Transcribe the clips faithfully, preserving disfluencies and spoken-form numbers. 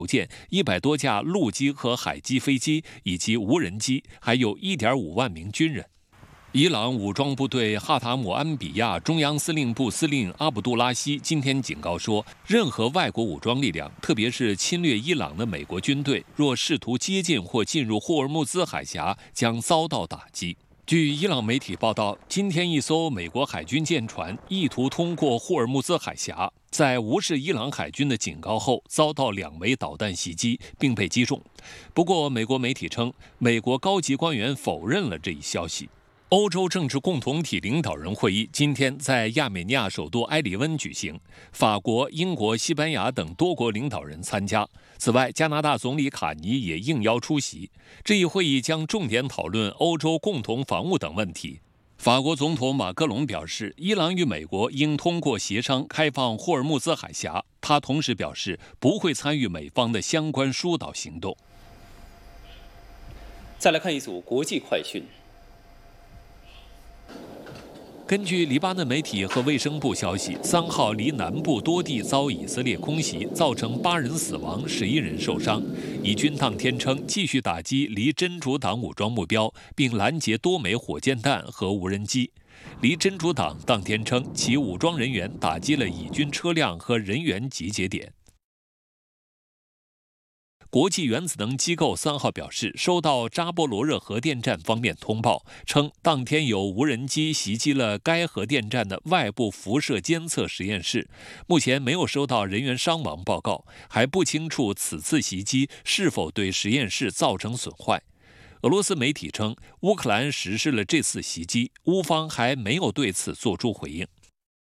舰、一百多架陆基和海基飞机以及无人机，还有一点五万名军人。伊朗武装部队哈塔姆安比亚中央司令部司令阿卜杜拉希今天警告说，任何外国武装力量，特别是侵略伊朗的美国军队，若试图接近或进入霍尔木兹海峡，将遭到打击。据伊朗媒体报道，今天一艘美国海军舰船意图通过霍尔木兹海峡，在无视伊朗海军的警告后，遭到两枚导弹袭击，并被击中。不过，美国媒体称，美国高级官员否认了这一消息。欧洲政治共同体领导人会议今天在亚美尼亚首都埃里温举行，法国、英国、西班牙等多国领导人参加。此外，加拿大总理卡尼也应邀出席。这一会议将重点讨论欧洲共同防务等问题。法国总统马克龙表示，伊朗与美国应通过协商开放霍尔木兹海峡。他同时表示，不会参与美方的相关疏导行动。 再来看一组国际快讯。 根据黎巴嫩媒体和卫生部消息，三号离南部多地遭以色列空袭，造成八人死亡，十一人受伤。以军当天称，继续打击离真主党武装目标，并拦截多枚火箭弹和无人机。离真主党当天称，其武装人员打击了以军车辆和人员集结点。国际原子能机构三号表示，收到扎波罗热核电站方面通报，称当天有无人机袭击了该核电站的外部辐射监测实验室。目前没有收到人员伤亡报告，还不清楚此次袭击是否对实验室造成损坏。俄罗斯媒体称，乌克兰实施了这次袭击，乌方还没有对此作出回应。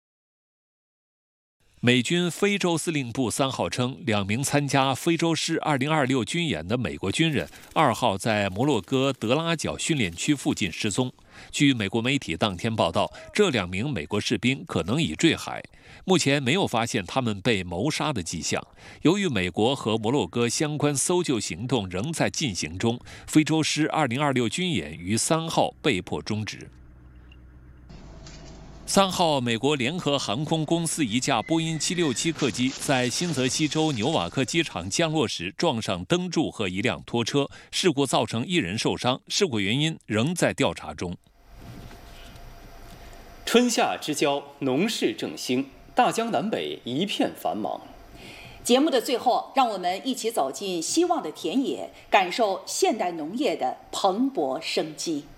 美军非洲司令部三号称，两名参加非洲狮二零二六军演的美国军人二号在摩洛哥德拉角训练区附近失踪。据美国媒体当天报道，这两名美国士兵可能已坠海，目前没有发现他们被谋杀的迹象。由于美国和摩洛哥相关搜救行动仍在进行中，非洲狮二零二六军演于三号被迫终止。三号，美国联合航空公司一架波音七六七客机在新泽西州纽瓦克机场降落时撞上灯柱和一辆拖车，事故造成一人受伤，事故原因仍在调查中。 春夏之交，农事正兴，大江南北一片繁忙。 节目的最后，让我们一起走进希望的田野，感受现代农业的蓬勃生机。